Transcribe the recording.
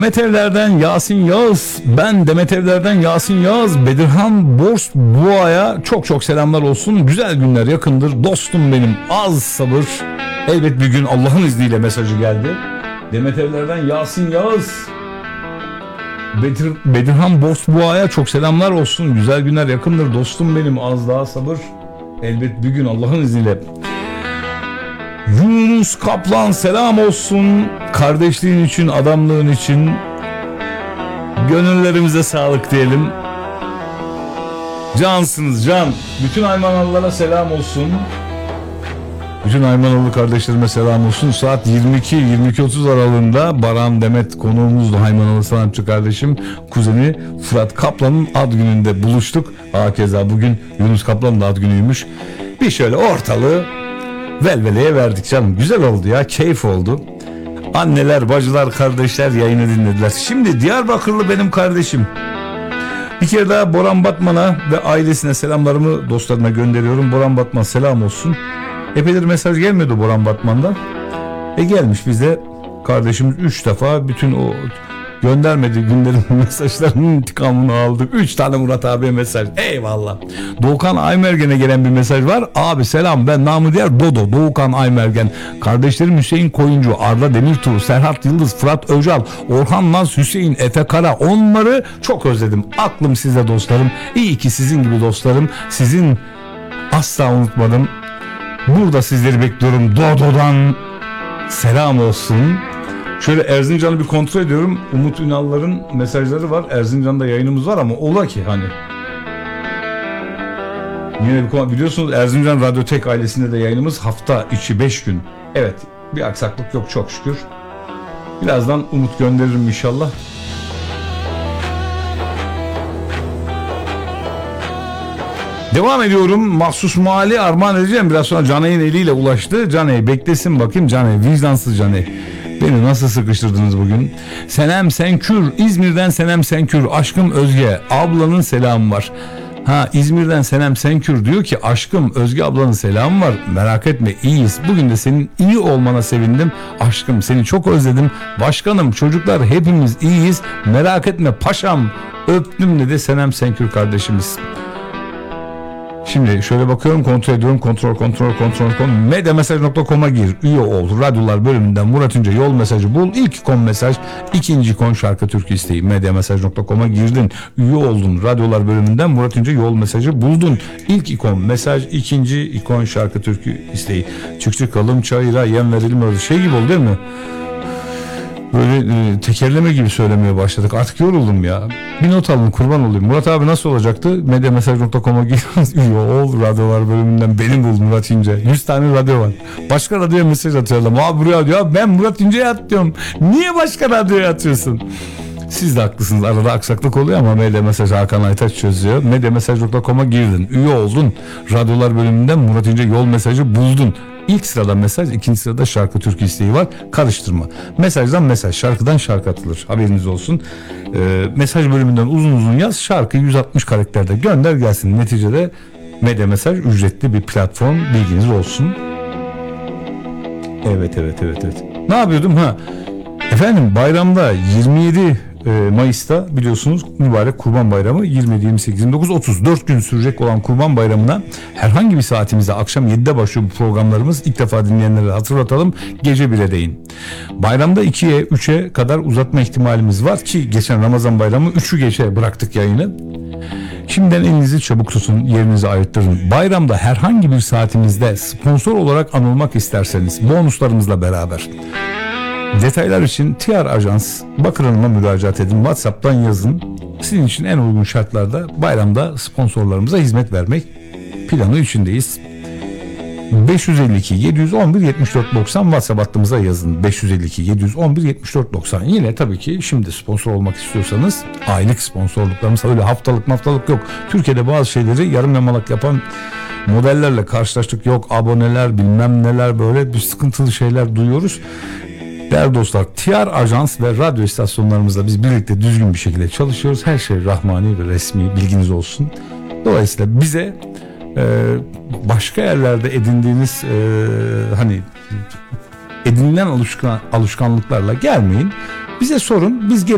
Demet Evler'den Yasin Yağız. Ben Demet Evler'den Yasin Yağız. Bedirhan Bors Boğa'ya çok çok selamlar olsun. Güzel günler yakındır. Dostum benim, az sabır. Elbet bir gün Allah'ın izniyle mesajı geldi. Demet Evler'den Yasin Yağız. Bedirhan Bors Boğa'ya çok selamlar olsun. Güzel günler yakındır. Dostum benim, az daha sabır. Elbet bir gün Allah'ın izniyle. Yunus Kaplan selam olsun. Kardeşliğin için, adamlığın için. Gönüllerimize sağlık diyelim. Cansınız can. Bütün Aymanalılara selam olsun. Bütün Aymanalı kardeşlerime selam olsun. Saat 22-22.30 aralığında Baran Demet konuğumuzdu. Aymanalı sanatçı kardeşim, kuzeni Fırat Kaplan'ın ad gününde buluştuk. Hakeza bugün Yunus Kaplan'ın ad günüymüş. Bir şöyle ortalığı velveleye verdik canım. Güzel oldu ya, keyif oldu. Anneler, bacılar, kardeşler yayını dinlediler. Şimdi Diyarbakırlı benim kardeşim. Bir kere daha Boran Batman'a ve ailesine selamlarımı, dostlarına gönderiyorum. Boran Batman selam olsun. Epeydir mesaj gelmiyordu Boran Batman'dan. Gelmiş bize kardeşimiz 3 defa bütün o göndermediği günlerin mesajlarının intikamını aldık. 3 tane Murat abiye mesaj. Eyvallah. Doğukan Aymergen'e gelen bir mesaj var. Abi selam, ben namı diğer Dodo. Doğukan Aymergen. Kardeşlerim Hüseyin Koyuncu, Arda Demirtuğ, Serhat Yıldız, Fırat Öcal, Orhan Naz, Hüseyin, Efe Kara. Onları çok özledim. Aklım sizde dostlarım. İyi ki sizin gibi dostlarım. Sizin asla unutmadım. Burada sizleri bekliyorum. Dodo'dan selam olsun. Şöyle Erzincan'ı bir kontrol ediyorum. Umut Ünal'ların mesajları var. Erzincan'da yayınımız var ama ola ki hani. Yine bir biliyorsunuz Erzincan Radyotek ailesinde de yayınımız hafta içi 5 gün. Evet, bir aksaklık yok çok şükür. Birazdan Umut gönderirim inşallah. Devam ediyorum. Mahsus Mali armağan edeceğim. Biraz sonra Caney'in eliyle ulaştı. Caney beklesin bakayım. Caney, vicdansız Caney. Beni nasıl sıkıştırdınız bugün? Senem Senkür, İzmir'den Senem Senkür. Aşkım Özge, ablanın selamı var. İzmir'den Senem Senkür diyor ki aşkım Özge ablanın selamı var. Merak etme, iyiyiz. Bugün de senin iyi olmana sevindim. Aşkım seni çok özledim. Başkanım, çocuklar hepimiz iyiyiz. Merak etme paşam. Öptüm dedi Senem Senkür kardeşimiz. Şimdi şöyle bakıyorum, kontrol ediyorum. Kontrol. Medyamesaj.com'a gir, üye ol. Radyolar bölümünden Murat İnce yol mesajı bul. İlk ikon mesaj, ikinci ikon şarkı türkü isteği. Medyamesaj.com'a girdin, üye oldun. Radyolar bölümünden Murat İnce yol mesajı buldun. İlk ikon mesaj, ikinci ikon şarkı türkü isteği. Çıkalım çayıra, yem verelim, öyle şey gibi oldu değil mi? Böyle tekerleme gibi söylemeye başladık. Artık yoruldum ya. Bir not alın, kurban olayım. Murat abi nasıl olacaktı? Medyamesaj.com'a giriyoruz. Üye ol, radyolar bölümünden beni bul Murat İnce. 100 tane radyo var. Başka radyoya mesaj atıyorum. Abi buraya diyor. Ben Murat İnce'ye atıyorum. Niye başka radyoya atıyorsun? Siz de haklısınız. Arada aksaklık oluyor ama Medyamesaj Hakan Aytaç çözüyor. Medyamesaj.com'a girdin. Üye oldun. Radyolar bölümünden Murat İnce yol mesajı buldun. İlk sırada mesaj, ikinci sırada şarkı türkü isteği var. Karıştırma. Mesajdan mesaj, şarkıdan şarkı atılır. Haberiniz olsun. Mesaj bölümünden uzun yaz. Şarkıyı 160 karakterde gönder gelsin. Neticede Medyamesaj ücretli bir platform. Bilginiz olsun. Evet. Ne yapıyordum? Efendim bayramda 27 Mayıs'ta biliyorsunuz mübarek Kurban Bayramı 27, 28, 29, 30 4 gün sürecek olan Kurban Bayramı'na herhangi bir saatimizde akşam 7'de başlıyor bu programlarımız. İlk defa dinleyenlere hatırlatalım. Gece 1'e değin. Bayramda 2'ye 3'e kadar uzatma ihtimalimiz var ki geçen Ramazan Bayramı 3'ü geçe bıraktık yayını. Şimdiden elinizi çabuk tutun, yerinizi ayırttırın. Bayramda herhangi bir saatimizde sponsor olarak anılmak isterseniz bonuslarımızla beraber detaylar için TR Ajans Bakır Hanım'a müracaat edin. WhatsApp'tan yazın. Sizin için en uygun şartlarda bayramda sponsorlarımıza hizmet vermek planı içindeyiz. 552 711 74 90 WhatsApp hattımıza yazın. 552 711 74 90. Yine tabii ki şimdi sponsor olmak istiyorsanız aylık sponsorluklarımız, öyle haftalık yok. Türkiye'de bazı şeyleri yarım yamalak yapan modellerle karşılaştık. Yok aboneler bilmem neler, böyle bir sıkıntılı şeyler duyuyoruz. Değerli dostlar, TR Ajans ve radyo istasyonlarımızla biz birlikte düzgün bir şekilde çalışıyoruz. Her şey rahmani ve resmi, bilginiz olsun. Dolayısıyla bize başka yerlerde edindiğiniz edinilen alışkanlıklarla gelmeyin. Bize sorun, biz